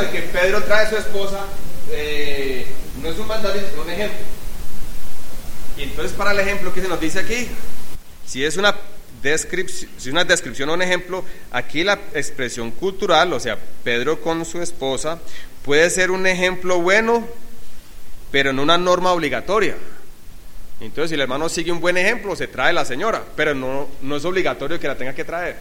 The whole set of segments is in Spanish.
que Pedro trae a su esposa no es un mandamiento, es un ejemplo. Y entonces para el ejemplo que se nos dice aquí, si es una descripción o un ejemplo, aquí la expresión cultural, o sea, Pedro con su esposa, puede ser un ejemplo bueno, pero no una norma obligatoria. Entonces, si el hermano sigue un buen ejemplo, se trae la señora, pero no es obligatorio que la tenga que traer.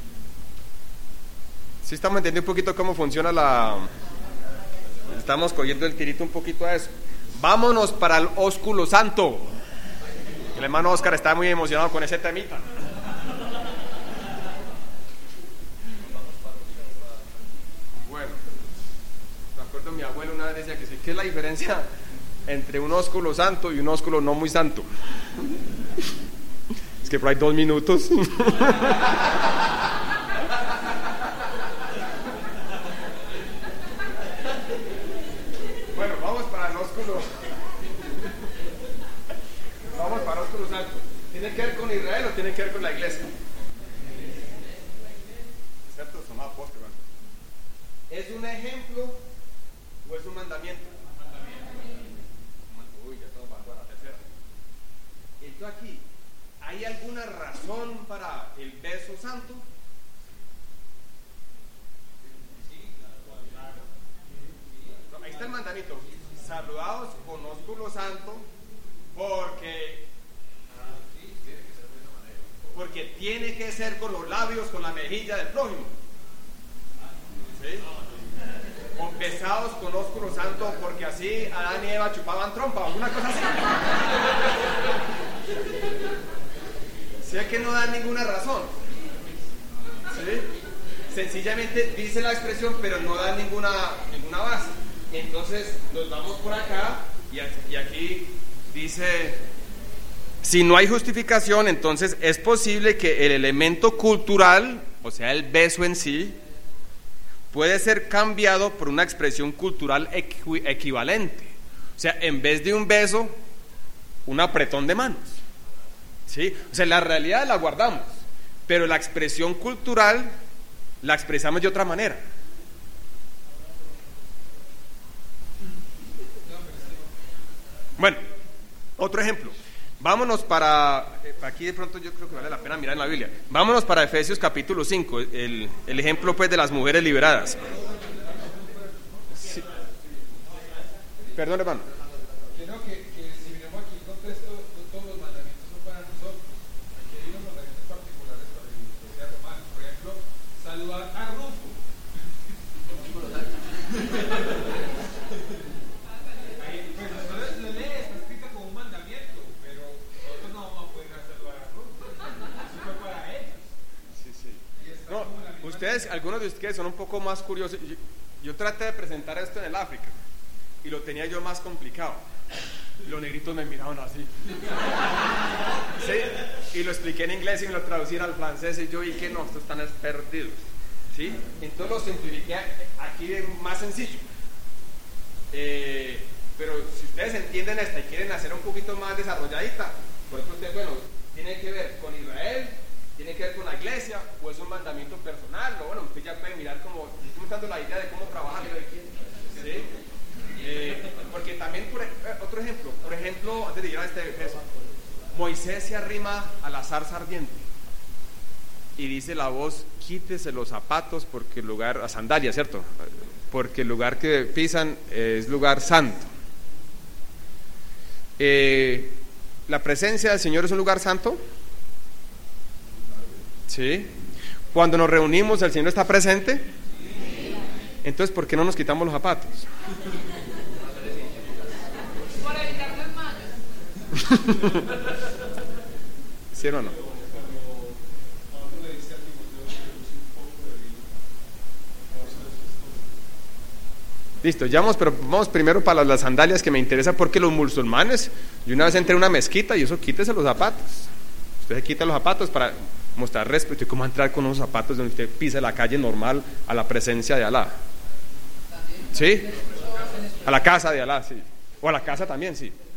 ¿Sí estamos entendiendo un poquito cómo funciona estamos cogiendo el tirito un poquito a eso? Vámonos para el ósculo santo. El hermano Oscar está muy emocionado con ese temita. Bueno, me acuerdo mi abuelo una vez decía que sí, ¿qué es la diferencia entre un ósculo santo y un ósculo no muy santo? Es que por ahí 2 minutos. Bueno, vamos para el ósculo. Vamos para el ósculo santo. ¿Tiene que ver con Israel o tiene que ver con la iglesia? ¿Cierto? Son apóstoles. ¿Es un ejemplo o es un mandamiento? Uy, ya estamos bajando a la tercera. Entonces aquí, ¿hay alguna razón para el beso santo? Ahí está el mandamiento. Saludaos con ósculo santo porque tiene que ser con los labios, con la mejilla del prójimo. ¿Sí? O besados con ósculo santo porque así Adán y Eva chupaban trompa, alguna cosa así. Sé que no dan ninguna razón. ¿Sí? Sencillamente dice la expresión, pero no da ninguna base. Entonces nos vamos por acá y aquí dice: si no hay justificación, entonces es posible que el elemento cultural, o sea, el beso en sí, puede ser cambiado por una expresión cultural equivalente. O sea, en vez de un beso, un apretón de manos. ¿Sí? O sea, la realidad la guardamos, pero la expresión cultural la expresamos de otra manera. Bueno, otro ejemplo. Vámonos para, aquí de pronto yo creo que vale la pena mirar en la Biblia. Vámonos para Efesios capítulo 5, el ejemplo pues de las mujeres liberadas. Sí. Perdón, hermano. Creo que si miramos aquí el contexto, todos los mandamientos son para nosotros. Aquí hay unos mandamientos particulares para la iglesia romana. Por ejemplo, saludar a Rufo. Ustedes, algunos de ustedes son un poco más curiosos. Yo traté de presentar esto en el África y lo tenía yo más complicado. Los negritos me miraban así. ¿Sí? Y lo expliqué en inglés y me lo traducí al francés y yo vi que no, estos están perdidos. ¿Sí? Entonces lo simplifiqué aquí de más sencillo. Pero si ustedes entienden esta y quieren hacer un poquito más desarrolladita, por ejemplo, ustedes, bueno, tiene que ver con Israel, tiene que ver con la iglesia, o es un mandamiento personal, o bueno, usted ya puede mirar como, estoy mostrando la idea de cómo trabajar, ¿sí? Porque también, otro ejemplo, por ejemplo, antes de llegar a este peso, Moisés se arrima a la zarza ardiente y dice la voz: quítese los zapatos porque el lugar, a sandalias, ¿cierto? Porque el lugar que pisan es lugar santo. ¿La presencia del Señor es un lugar santo? ¿Sí? Cuando nos reunimos, ¿el Señor está presente? Entonces, ¿por qué no nos quitamos los zapatos? Por evitar las manos. ¿Sí o no? Listo, ya vamos, pero vamos primero para las sandalias, que me interesa, porque los musulmanes, yo una vez entré a una mezquita y eso, quítese los zapatos. Usted se quita los zapatos para mostrar respeto. ¿Y cómo entrar con unos zapatos donde usted pisa la calle normal a la presencia de Alá? ¿Sí? A la casa de Alá, sí. O a la casa también, sí.